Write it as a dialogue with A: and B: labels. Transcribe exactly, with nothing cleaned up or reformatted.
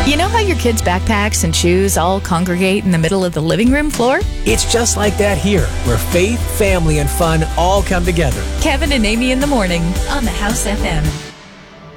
A: You know how your kids' backpacks and shoes all congregate in the middle of the living room floor?
B: It's just like that here, where faith, family, and fun all come together.
A: Kevin and Amy in the morning on the House F M.